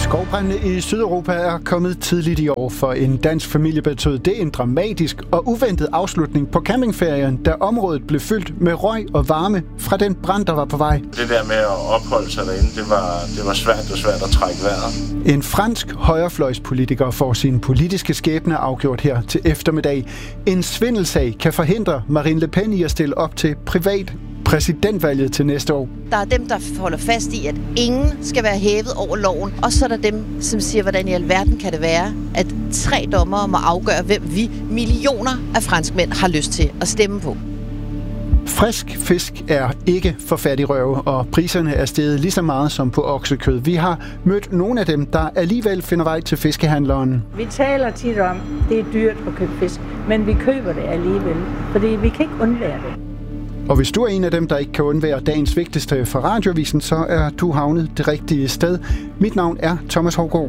Skovbrandene i Sydeuropa er kommet tidligt i år. For en dansk familie betød det en dramatisk og uventet afslutning på campingferien, da området blev fyldt med røg og varme fra den brand, der var på vej. Det der med at opholde sig derinde, det var svært at trække vejret. En fransk højrefløjspolitiker får sin politiske skæbne afgjort her til eftermiddag. En svindelsag kan forhindre Marine Le Pen i at stille op til privat præsidentvalget til næste år. Der er dem, der holder fast i, at ingen skal være hævet over loven. Og så er der dem, som siger, hvordan i alverden kan det være, at 3 dommere må afgøre, hvem vi millioner af franskmænd har lyst til at stemme på. Frisk fisk er ikke for fattigrøve, og priserne er steget lige så meget som på oksekød. Vi har mødt nogle af dem, der alligevel finder vej til fiskehandleren. Vi taler tit om, at det er dyrt at købe fisk, men vi køber det alligevel, fordi vi kan ikke undvære det. Og hvis du er en af dem, der ikke kan undvære dagens vigtigste fra Radioavisen, så er du havnet det rigtige sted. Mit navn er Thomas Hougaard.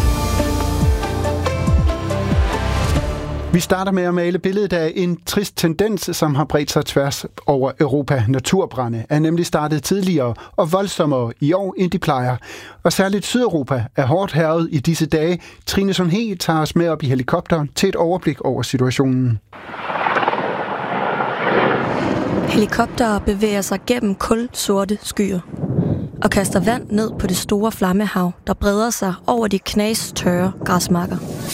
Vi starter med at male billedet af en trist tendens, som har bredt sig tværs over Europa. Naturbrande er nemlig startet tidligere og voldsommere i år, end de plejer. Og særligt Sydeuropa er hårdt hærget i disse dage. Trine Sundhage tager os med op i helikopteren til et overblik over situationen. Helikoptere bevæger sig gennem kulsorte skyer og kaster vand ned på det store flammehav, der breder sig over de knastørre græsmarker.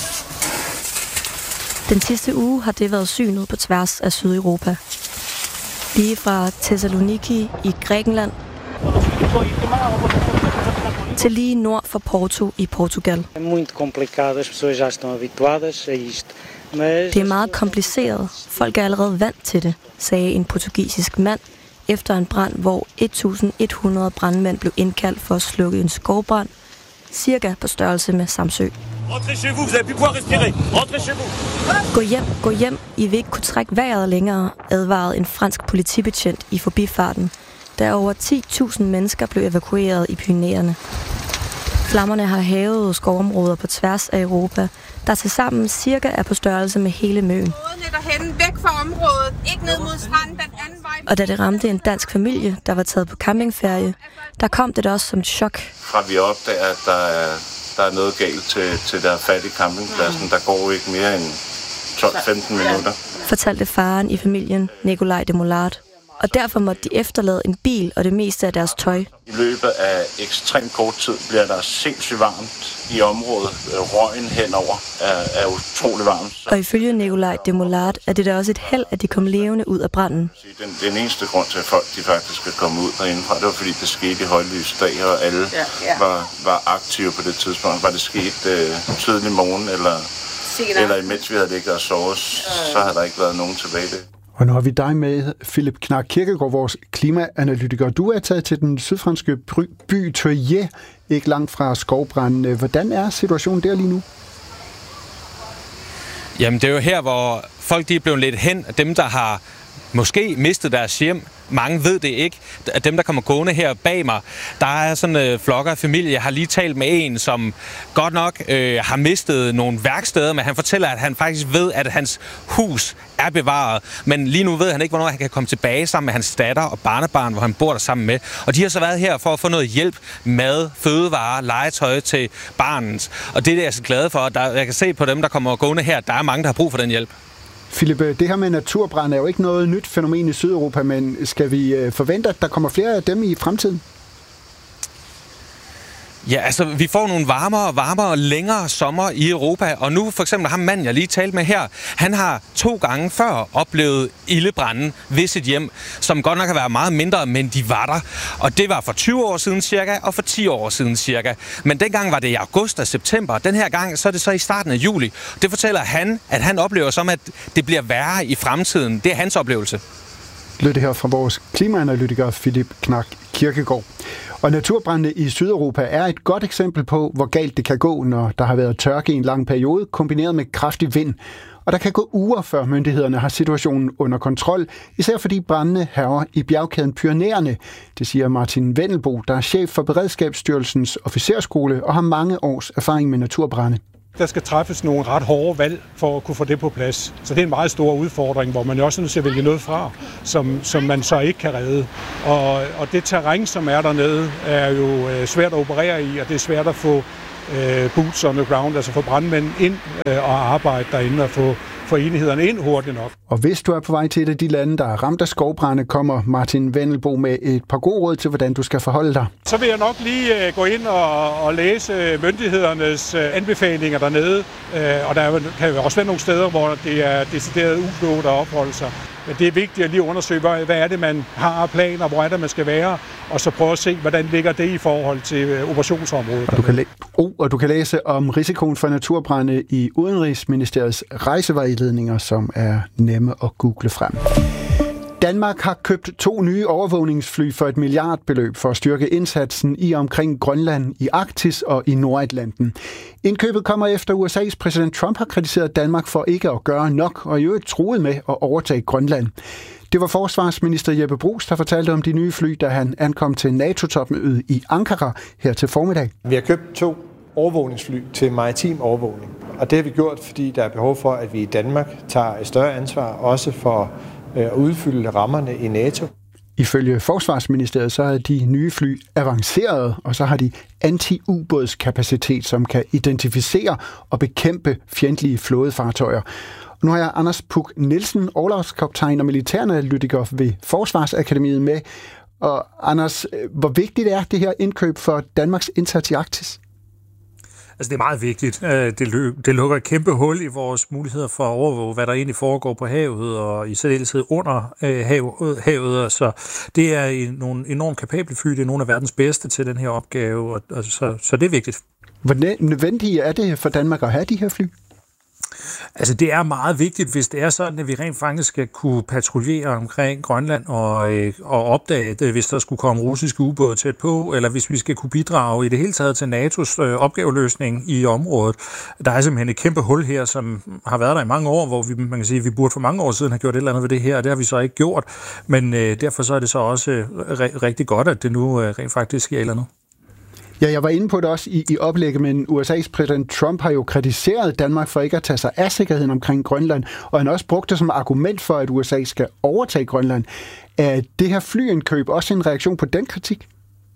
Den sidste uge har det været synet på tværs af Sydeuropa. Lige fra Thessaloniki i Grækenland til lige nord for Porto i Portugal. Det er meget kompliceret. Folk er allerede vant til det, sagde en portugisisk mand efter en brand, hvor 1100 brandmænd blev indkaldt for at slukke en skovbrand, cirka på størrelse med Samsø. Gå hjem, I vil ikke kunne trække vejret længere, advarede en fransk politibetjent i forbifarten, da over 10.000 mennesker blev evakueret i Pyrenæerne. Flammerne har hærget skovområder på tværs af Europa, der tilsammen cirka er på størrelse med hele Møn. Væk fra området, ikke ned mod stranden, den anden vej. Og da det ramte en dansk familie, der var taget på campingferie, der kom det også som et chok. Fra vi opdager, at der er noget galt til der fat i campingpladsen, der går ikke mere end 12-15 minutter. Fortalte faren i familien, Nikolaj de Molard. Og derfor måtte de efterlade en bil og det meste af deres tøj. I løbet af ekstremt kort tid bliver der sindssygt varmt i området. Røgen henover er utrolig varmt. Og ifølge Nikolaj de Molard er det da også et held, at de kom levende ud af branden. Den eneste grund til, at folk de faktisk skal komme ud derindefra, det var fordi det skete i højlys dag, og alle var aktive på det tidspunkt. Var det sket tidlig morgen, eller imens vi havde ligget og sovet, så havde der ikke været nogen tilbage det. Og nu har vi dig med, Philip Knark Kirkegaard, vores klimaanalytiker. Du er taget til den sydfranske by Tøje, ikke langt fra skovbranden. Hvordan er situationen der lige nu? Jamen, det er jo her, hvor folk de er blevet lidt hen. Dem, der har måske mistet deres hjem. Mange ved det ikke. At dem, der kommer gående her bag mig, der er sådan flokker af familie. Jeg har lige talt med en, som godt nok har mistet nogle værksteder, men han fortæller, at han faktisk ved, at hans hus er bevaret. Men lige nu ved han ikke, hvornår han kan komme tilbage sammen med hans datter og barnebarn, hvor han bor der sammen med. Og de har så været her for at få noget hjælp, mad, fødevarer, legetøj til barnet. Og det er jeg så glad for. Jeg kan se på dem, der kommer gående her, der er mange, der har brug for den hjælp. Philip, det her med naturbrand er jo ikke noget nyt fænomen i Sydeuropa, men skal vi forvente, at der kommer flere af dem i fremtiden? Ja, altså, vi får nogle varmere og længere sommer i Europa, og nu for eksempel ham manden, jeg lige talte med her, han har 2 gange før oplevet ildebranden ved sit hjem, som godt nok har været meget mindre, men de var der. Og det var for 20 år siden cirka, og for 10 år siden cirka. Men dengang var det i august og september. Den her gang, så er det så i starten af juli. Det fortæller han, at han oplever som, at det bliver værre i fremtiden. Det er hans oplevelse. Lød det her fra vores klimaanalytiker Philip Knark Kirkegaard. Og naturbrande i Sydeuropa er et godt eksempel på, hvor galt det kan gå, når der har været tørke i en lang periode, kombineret med kraftig vind. Og der kan gå uger, før myndighederne har situationen under kontrol, især fordi brandene hærger i bjergkæden Pyrenæerne. Det siger Martin Wendelbo, der er chef for Beredskabsstyrelsens officerskole og har mange års erfaring med naturbrande. Der skal træffes nogle ret hårde valg for at kunne få det på plads. Så det er en meget stor udfordring, hvor man også er nødt til at vælge noget fra, som man så ikke kan redde. Og det terræn, som er dernede, er jo svært at operere i, og det er svært at få boots on the ground, altså få brandmænd ind og arbejde derinde og få enhederne ind hurtigt nok. Og hvis du er på vej til et af de lande, der er ramt af skovbrande, kommer Martin Wendelbo med et par gode råd til, hvordan du skal forholde dig. Så vil jeg nok lige gå ind og læse myndighedernes anbefalinger dernede, og der kan også være nogle steder, hvor det er decideret uklogt at opholde sig. Men det er vigtigt at lige undersøge, hvad er det, man har af planer, hvor er det, man skal være, og så prøve at se, hvordan ligger det i forhold til operationsområdet. Og du kan læse om risikoen for naturbrande i Udenrigsministeriets rejsevejledninger, som er nemme at google frem. Danmark har købt 2 nye overvågningsfly for $1 milliardbeløb for at styrke indsatsen i omkring Grønland, i Arktis og i Nordatlanten. Indkøbet kommer efter USA's præsident Trump har kritiseret Danmark for ikke at gøre nok og i øvrigt truet med at overtage Grønland. Det var forsvarsminister Jeppe Bruus, der fortalte om de nye fly, da han ankom til NATO-topmødet i Ankara her til formiddag. Vi har købt 2 overvågningsfly til maritim overvågning, og det har vi gjort, fordi der er behov for, at vi i Danmark tager et større ansvar også for at udfylde rammerne i NATO. Ifølge Forsvarsministeriet så er de nye fly avancerede, og så har de anti-ubådskapacitet, som kan identificere og bekæmpe fjendtlige flådefartøjer. Nu har jeg Anders Puk Nielsen, orlogskaptajn og militæranalytiker ved Forsvarsakademiet med. Og Anders, hvor vigtigt er det her indkøb for Danmarks indsats i Arktis? Altså det er meget vigtigt. Det lukker et kæmpe hul i vores muligheder for at overvåge, hvad der egentlig foregår på havet, og i særdeleshed under havet. Så det er nogle enormt kapable fly. Det er nogle af verdens bedste til den her opgave, og så det er vigtigt. Hvor nødvendigt er det for Danmark at have de her fly? Altså det er meget vigtigt, hvis det er sådan, at vi rent faktisk skal kunne patruljere omkring Grønland og opdage det, hvis der skulle komme russiske ubåde tæt på, eller hvis vi skal kunne bidrage i det hele taget til NATO's opgaveløsning i området. Der er simpelthen et kæmpe hul her, som har været der i mange år, hvor man kan sige, at vi burde for mange år siden have gjort et eller andet ved det her, og det har vi så ikke gjort. Men derfor så er det så også rigtig godt, at det nu rent faktisk sker et eller andet. Ja, jeg var inde på det også i oplægget, men USA's præsident Trump har jo kritiseret Danmark for ikke at tage sig af sikkerheden omkring Grønland, og han har også brugt det som argument for, at USA skal overtage Grønland. Er det her flyindkøb også en reaktion på den kritik?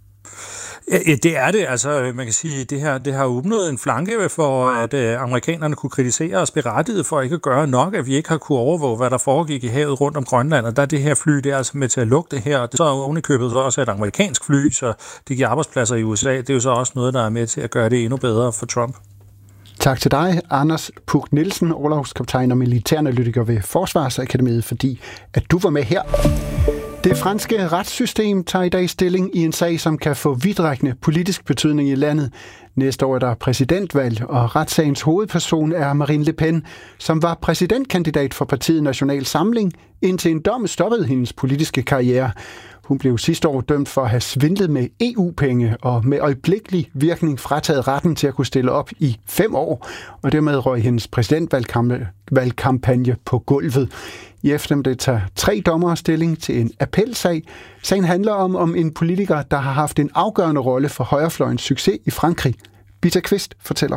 Ja, det er det. Altså, man kan sige, at det har åbnet en flanke for, at amerikanerne kunne kritisere os berettiget for ikke at gøre nok, at vi ikke har kunne overvåge, hvad der foregik i havet rundt om Grønland. Og der er det her fly, det er altså med til at lukke det her. Og så er ovenikøbet også et amerikansk fly, så det giver arbejdspladser i USA. Det er jo så også noget, der er med til at gøre det endnu bedre for Trump. Tak til dig, Anders Puk Nielsen, orlogskaptajn og militæranalytiker ved Forsvarsakademiet, fordi at du var med her. Det franske retssystem tager i dag stilling i en sag, som kan få vidtrækkende politisk betydning i landet. Næste år er der præsidentvalg, og retssagens hovedperson er Marine Le Pen, som var præsidentkandidat for partiet National Samling, indtil en dom stoppede hendes politiske karriere. Hun blev sidste år dømt for at have svindlet med EU-penge og med øjeblikkelig virkning frataget retten til at kunne stille op i 5 år, og dermed røg hendes præsidentvalgkampagne på gulvet. I eftermiddag tager 3 dommere stilling til en appelsag. Sagen handler om en politiker, der har haft en afgørende rolle for højrefløjens succes i Frankrig. Bita Kvist fortæller.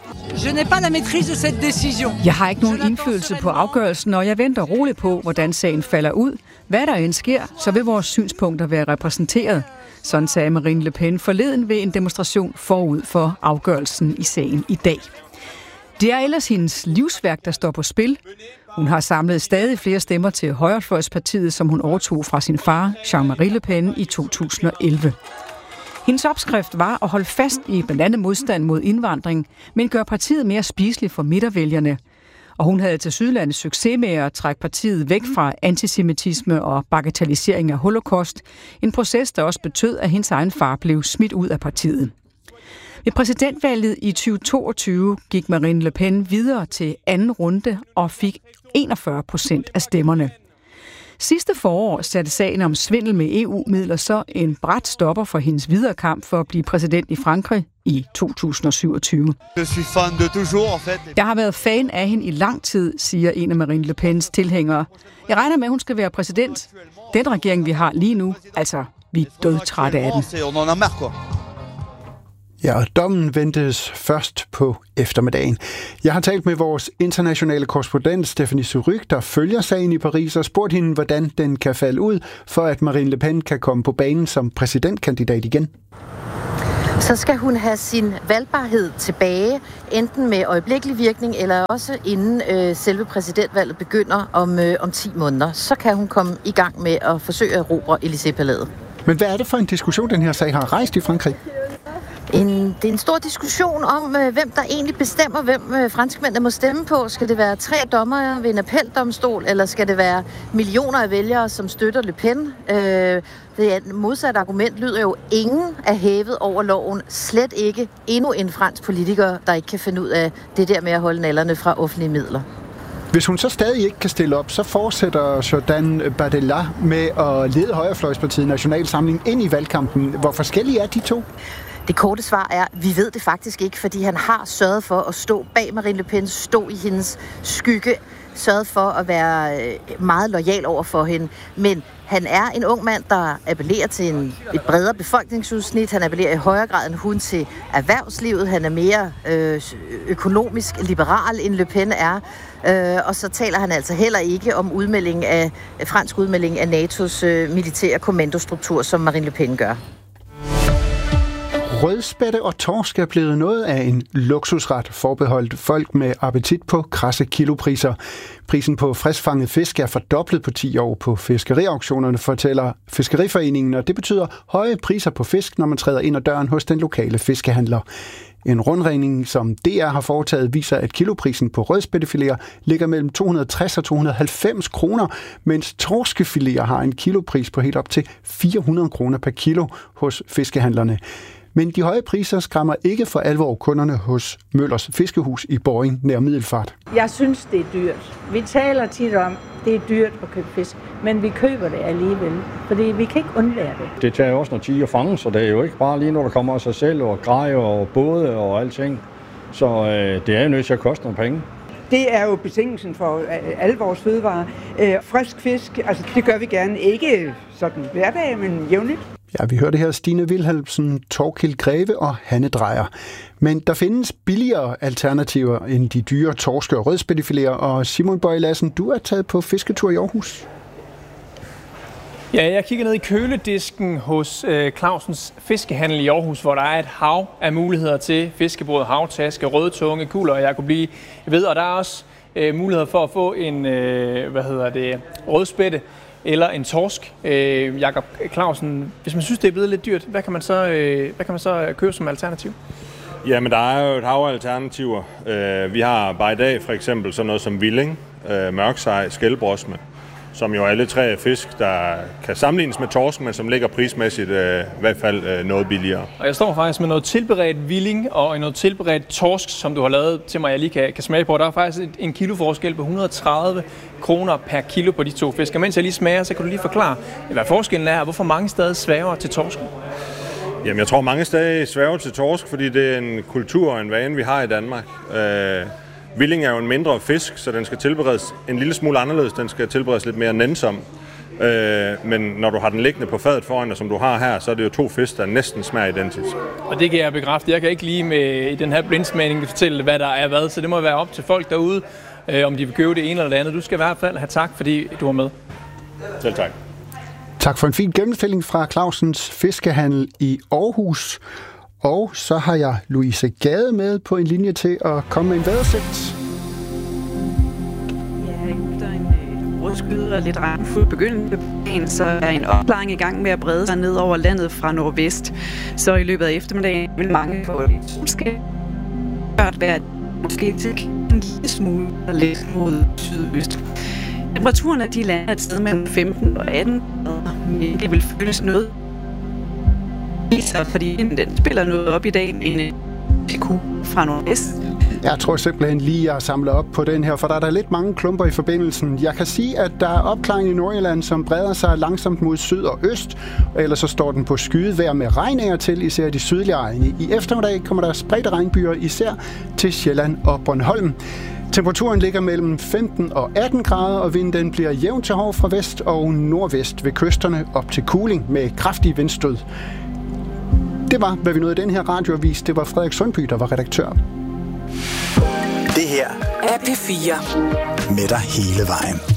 Jeg har ikke nogen indflydelse på afgørelsen, og jeg venter roligt på, hvordan sagen falder ud. Hvad der end sker, så vil vores synspunkter være repræsenteret. Sådan sagde Marine Le Pen forleden ved en demonstration forud for afgørelsen i sagen i dag. Det er ellers hendes livsværk, der står på spil. Hun har samlet stadig flere stemmer til højrefløjspartiet, som hun overtog fra sin far, Jean-Marie Le Pen, i 2011. Hendes opskrift var at holde fast i blandt andet modstand mod indvandring, men gøre partiet mere spiseligt for midtervælgerne. Og hun havde til Sydlandet succes med at trække partiet væk fra antisemitisme og bagatellisering af holocaust. En proces, der også betød, at hendes egen far blev smidt ud af partiet. Ved præsidentvalget i 2022 gik Marine Le Pen videre til anden runde og fik 41% af stemmerne. Sidste forår satte sagen om svindel med EU-midler så en brat stopper for hendes videre kamp for at blive præsident i Frankrig i 2027. Jeg har været fan af hende i lang tid, siger en af Marine Le Pens tilhængere. Jeg regner med, at hun skal være præsident. Den regering, vi har lige nu, altså, vi er dødtrætte af den. Ja, og dommen ventes først på eftermiddagen. Jeg har talt med vores internationale korrespondent Stephanie Surrugue, der følger sagen i Paris, og spurgt hende, hvordan den kan falde ud, for at Marine Le Pen kan komme på banen som præsidentkandidat igen. Så skal hun have sin valgbarhed tilbage, enten med øjeblikkelig virkning, eller også inden selve præsidentvalget begynder om 10 måneder. Så kan hun komme i gang med at forsøge at erobre Élysée-palæet. Men hvad er det for en diskussion, den her sag har rejst i Frankrig? Det er en stor diskussion om, hvem der egentlig bestemmer, hvem franskmændene må stemme på. Skal det være 3 dommere ved en appeldomstol, eller skal det være millioner af vælgere, som støtter Le Pen? Det er et modsat argument lyder jo, ingen er hævet over loven. Slet ikke endnu en fransk politiker, der ikke kan finde ud af det der med at holde nallerne fra offentlige midler. Hvis hun så stadig ikke kan stille op, så fortsætter Jordan Bardella med at lede højrefløjspartiet National Samling ind i valgkampen. Hvor forskellige er de to? Det korte svar er, vi ved det faktisk ikke, fordi han har sørget for at stå bag Marine Le Pen, stå i hendes skygge, sørget for at være meget loyal over for hende. Men han er en ung mand, der appellerer til et bredere befolkningsudsnit. Han appellerer i højere grad end hun til erhvervslivet. Han er mere økonomisk liberal, end Le Pen er. Og så taler han altså heller ikke om fransk udmelding af NATO's militære kommandostruktur, som Marine Le Pen gør. Rødspætte og torsk er blevet noget af en luksusret forbeholdt folk med appetit på krasse kilopriser. Prisen på friskfanget fisk er fordoblet på 10 år på fiskeriauktionerne, fortæller Fiskeriforeningen, og det betyder høje priser på fisk, når man træder ind ad døren hos den lokale fiskehandler. En rundregning, som DR har foretaget, viser, at kiloprisen på rødspættefiléer ligger mellem 260 og 290 kroner, mens torskefiléer har en kilopris på helt op til 400 kroner per kilo hos fiskehandlerne. Men de høje priser skræmmer ikke for alvor kunderne hos Møllers Fiskehus i Borring nær Middelfart. Jeg synes, det er dyrt. Vi taler tit om, det er dyrt at købe fisk, men vi køber det alligevel, fordi vi kan ikke undvære det. Det tager også noget tid at fange, så det er jo ikke bare lige når der kommer af sig selv, og grejer og både og alting. Så det er jo nødt til at koste nogle penge. Det er jo betingelsen for alle vores fødevarer. Frisk fisk, altså det gør vi gerne. Ikke sådan hver dag, men jævnligt. Ja, vi hørte her Stine Wilhelmsen, Torkild Greve og Hanne Drejer. Men der findes billigere alternativer end de dyre torske- og rødspættefiléer. Og Simon Bøje Lassen, du er taget på fisketur i Aarhus. Ja, jeg kigger ned i køledisken hos Clausens Fiskehandel i Aarhus, hvor der er et hav af muligheder til fiskebåd, havtaske, rødtunge, kugler, og jeg kunne blive ved. Og der er også muligheder for at få en rødspætte eller en torsk. Jakob Clausen, hvis man synes, det er blevet lidt dyrt, hvad kan man så købe som alternativ? Jamen, der er jo et hav af alternativer. Vi har bare i dag for eksempel sådan noget som villing, mørksej, skældbrosme, som jo er alle 3 fisk, der kan sammenlignes med torsken, men som ligger prismæssigt i hvert fald noget billigere. Og jeg står faktisk med noget tilberedt villing og noget tilberedt torsk, som du har lavet til mig, jeg lige kan smage på. Der er faktisk en kiloforskel på 130 kroner per kilo på de 2 fisk. Og mens jeg lige smager, så kan du lige forklare, hvad forskellen er, og hvorfor mange stadig svæver til torsken? Jamen, jeg tror mange stadig svæver til torsk, fordi det er en kultur og en vane, vi har i Danmark. Villing er jo en mindre fisk, så den skal tilberedes en lille smule anderledes. Den skal tilberedes lidt mere nænsom. Men når du har den liggende på fadet foran dig, som du har her, så er det jo 2 fisk, der næsten smager identisk. Og det kan jeg bekræfte. Jeg kan ikke lige i den her blindsmagning fortælle, hvad der er hvad, så det må være op til folk derude, om de vil købe det ene eller det andet. Du skal i hvert fald have tak, fordi du var med. Selv tak. Tak for en fin gennemstilling fra Clausens Fiskehandel i Aarhus. Og så har jeg Louise Gade med på en linje til at komme med en vejrudsigt. Ja, efter en rødskyde og lidt regnfuld begyndelse på dagen, så er en opklaring i gang med at brede sig ned over landet fra nordvest. Så i løbet af eftermiddagen vil mange få lidt solskab. Hørt være måske til en lille smule og lidt mod sydøst. Temperaturen af de lander et sted mellem 15 og 18 grader. Det vil føles noget, fordi den spiller noget op i dag en PQ fra nordvest. Jeg tror simpelthen lige at samle op på den her, for der er der lidt mange klumper i forbindelsen. Jeg kan sige, at der er opklaring i Nordjylland, som breder sig langsomt mod syd og øst, og ellers så står den på skydevejr med regn af og til, især de sydlige egne. I eftermiddag kommer der spredte regnbyer, især til Sjælland og Bornholm. Temperaturen ligger mellem 15 og 18 grader, og vinden bliver jævn til hård fra vest og nordvest ved kysterne op til kuling med kraftige vindstød. Det var, hvad vi nåede i den her radioavis. Det var Frederik Sundby, der var redaktør. Det her er P4 med dig hele vejen.